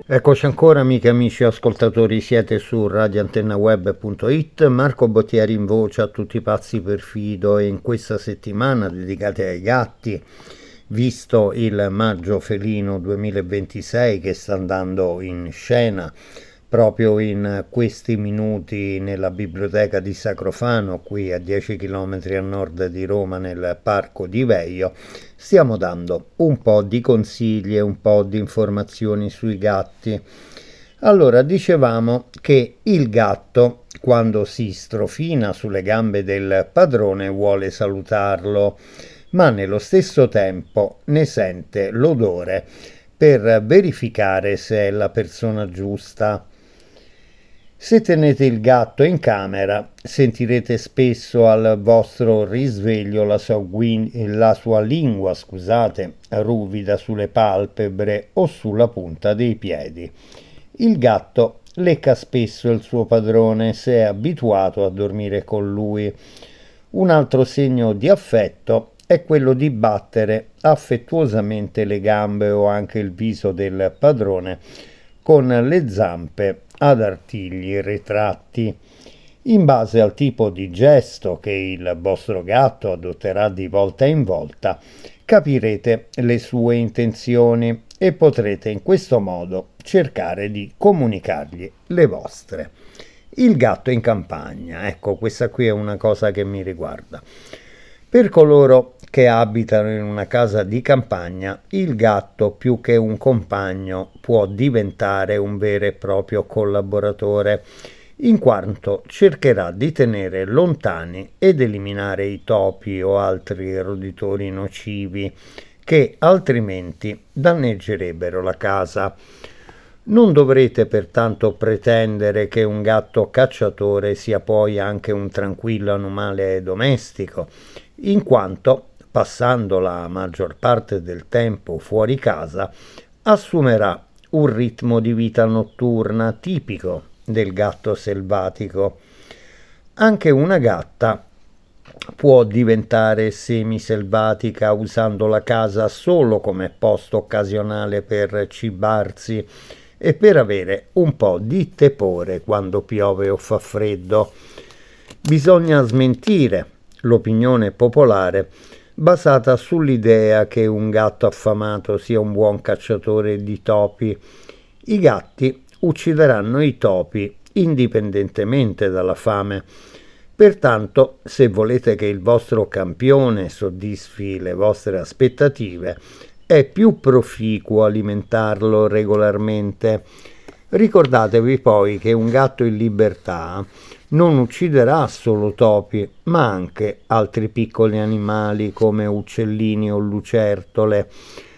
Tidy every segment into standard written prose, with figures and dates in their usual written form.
Eccoci ancora, amiche e amici ascoltatori, siete su radioantennaweb.it. Marco Bottieri in voce a tutti i pazzi per Fido, e in questa settimana dedicata ai gatti, visto il Maggio Felino 2026 che sta andando in scena proprio in questi minuti nella biblioteca di Sacrofano, qui a 10 km a nord di Roma, nel parco di Veio, stiamo dando un po' di consigli e un po' di informazioni sui gatti. Allora, dicevamo che il gatto, quando si strofina sulle gambe del padrone, vuole salutarlo, ma nello stesso tempo ne sente l'odore per verificare se è la persona giusta. Se tenete il gatto in camera, sentirete spesso al vostro risveglio la sua lingua, ruvida sulle palpebre o sulla punta dei piedi. Il gatto lecca spesso il suo padrone se è abituato a dormire con lui. Un altro segno di affetto è quello di battere affettuosamente le gambe o anche il viso del padrone con le zampe ad artigli ritratti. In base al tipo di gesto che il vostro gatto adotterà di volta in volta, capirete le sue intenzioni e potrete in questo modo cercare di comunicargli le vostre. Il gatto in campagna, ecco, questa qui è una cosa che mi riguarda. Per coloro che abitano in una casa di campagna, il gatto, più che un compagno, può diventare un vero e proprio collaboratore, in quanto cercherà di tenere lontani ed eliminare i topi o altri roditori nocivi che altrimenti danneggerebbero la casa. Non dovrete pertanto pretendere che un gatto cacciatore sia poi anche un tranquillo animale domestico, in quanto, passando la maggior parte del tempo fuori casa, assumerà un ritmo di vita notturna tipico del gatto selvatico. Anche una gatta può diventare semiselvatica usando la casa solo come posto occasionale per cibarsi e per avere un po' di tepore quando piove o fa freddo. Bisogna smentire l'opinione popolare basata sull'idea che un gatto affamato sia un buon cacciatore di topi. I gatti uccideranno i topi indipendentemente dalla fame. Pertanto, se volete che il vostro campione soddisfi le vostre aspettative, è più proficuo alimentarlo regolarmente. Ricordatevi poi che un gatto in libertà non ucciderà solo topi, ma anche altri piccoli animali come uccellini o lucertole.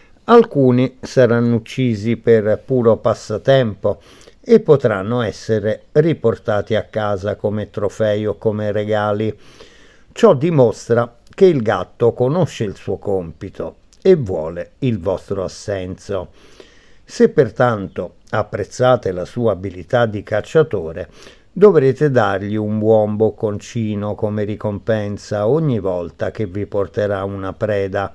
Alcuni saranno uccisi per puro passatempo e potranno essere riportati a casa come trofei o come regali. Ciò dimostra che il gatto conosce il suo compito e vuole il vostro assenso. Se pertanto apprezzate la sua abilità di cacciatore, dovrete dargli un buon bocconcino come ricompensa ogni volta che vi porterà una preda.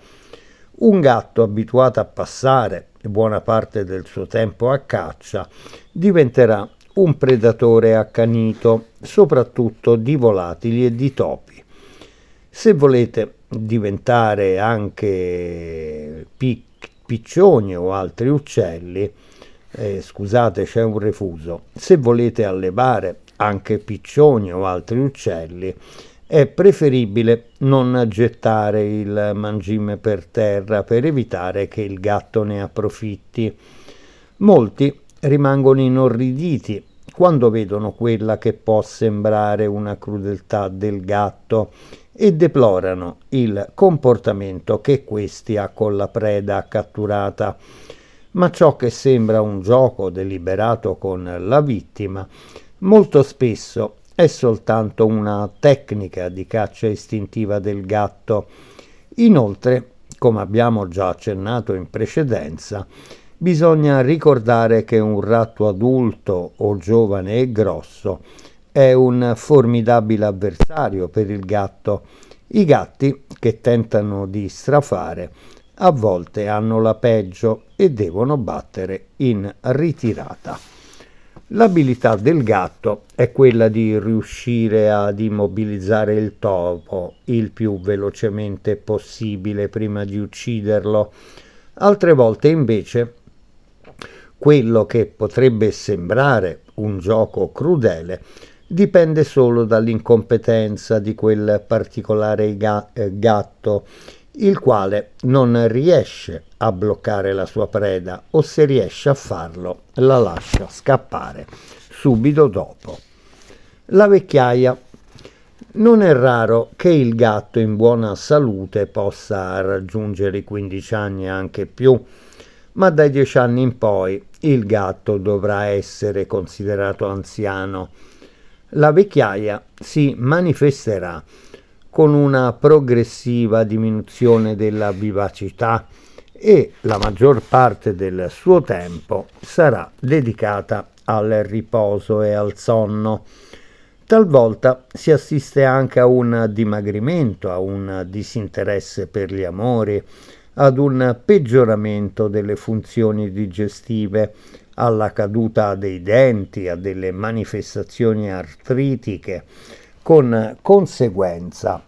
Un gatto abituato a passare buona parte del suo tempo a caccia diventerà un predatore accanito, soprattutto di volatili e di topi. Se volete diventare anche piccioni o altri uccelli, scusate, c'è un refuso. Se volete allevare anche piccioni o altri uccelli, è preferibile non gettare il mangime per terra per evitare che il gatto ne approfitti. Molti rimangono inorriditi quando vedono quella che può sembrare una crudeltà del gatto e deplorano il comportamento che questi ha con la preda catturata. Ma ciò che sembra un gioco deliberato con la vittima, molto spesso è soltanto una tecnica di caccia istintiva del gatto. Inoltre, come abbiamo già accennato in precedenza, bisogna ricordare che un ratto adulto o giovane e grosso è un formidabile avversario per il gatto. I gatti che tentano di strafare a volte hanno la peggio e devono battere in ritirata. L'abilità del gatto è quella di riuscire ad immobilizzare il topo il più velocemente possibile prima di ucciderlo. Altre volte invece quello che potrebbe sembrare un gioco crudele dipende solo dall'incompetenza di quel particolare gatto, il quale non riesce a bloccare la sua preda, o se riesce a farlo la lascia scappare subito dopo. La vecchiaia. Non è raro che il gatto in buona salute possa raggiungere i 15 anni e anche più, ma dai 10 anni in poi il gatto dovrà essere considerato anziano. La vecchiaia si manifesterà con una progressiva diminuzione della vivacità e la maggior parte del suo tempo sarà dedicata al riposo e al sonno. Talvolta si assiste anche a un dimagrimento, a un disinteresse per gli amori, ad un peggioramento delle funzioni digestive, alla caduta dei denti, a delle manifestazioni artritiche, con conseguenza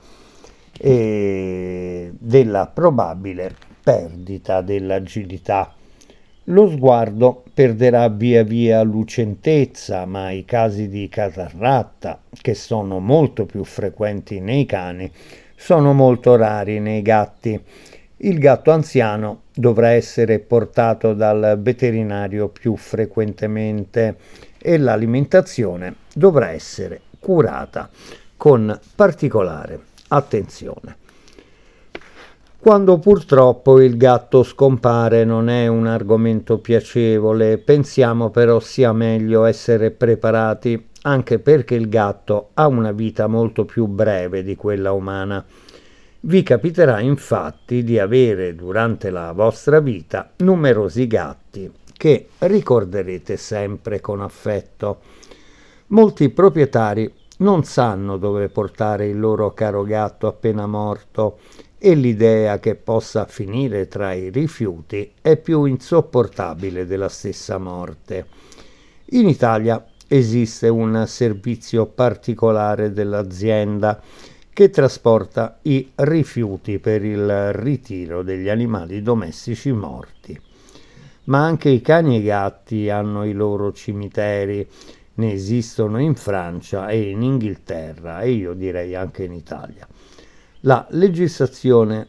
della probabile perdita dell'agilità. Lo sguardo perderà via via lucentezza, ma i casi di catarratta, che sono molto più frequenti nei cani, sono molto rari nei gatti. Il gatto anziano dovrà essere portato dal veterinario più frequentemente e l'alimentazione dovrà essere curata con particolare attenzione. Quando purtroppo il gatto scompare non è un argomento piacevole, pensiamo però sia meglio essere preparati, anche perché il gatto ha una vita molto più breve di quella umana. Vi capiterà infatti di avere durante la vostra vita numerosi gatti che ricorderete sempre con affetto. Molti proprietari non sanno dove portare il loro caro gatto appena morto e l'idea che possa finire tra i rifiuti è più insopportabile della stessa morte. In Italia esiste un servizio particolare dell'azienda che trasporta i rifiuti per il ritiro degli animali domestici morti. Ma anche i cani e i gatti hanno i loro cimiteri, ne esistono in Francia e in Inghilterra e io direi anche in Italia. La legislazione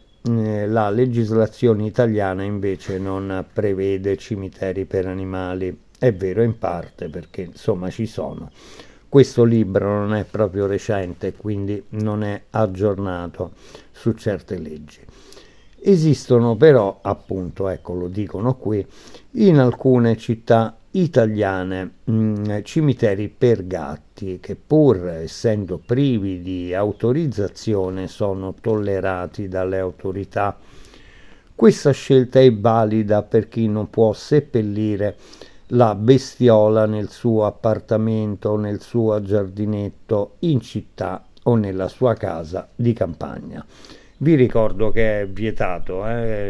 italiana invece non prevede cimiteri per animali. È vero in parte perché insomma ci sono. Questo libro non è proprio recente, quindi non è aggiornato su certe leggi. Esistono però, appunto, ecco lo dicono qui, in alcune città italiane cimiteri per gatti che pur essendo privi di autorizzazione sono tollerati dalle autorità. Questa scelta è valida per chi non può seppellire la bestiola nel suo appartamento, nel suo giardinetto, in città o nella sua casa di campagna. Vi ricordo che è vietato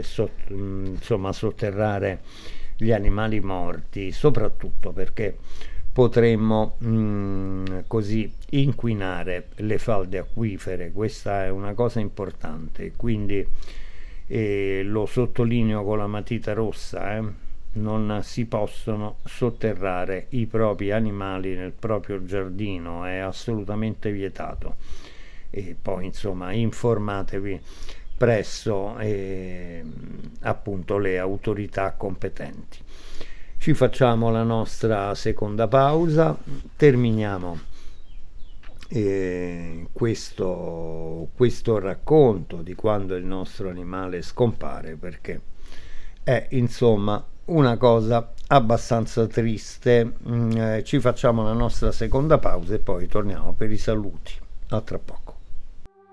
sotterrare gli animali morti, soprattutto perché potremmo così inquinare le falde acquifere. Questa è una cosa importante, quindi lo sottolineo con la matita rossa, non si possono sotterrare i propri animali nel proprio giardino, è assolutamente vietato. E poi insomma informatevi presso appunto le autorità competenti. Ci facciamo la nostra seconda pausa, terminiamo questo racconto di quando il nostro animale scompare, perché è insomma una cosa abbastanza triste. Ci facciamo la nostra seconda pausa e poi torniamo per i saluti. A tra poco.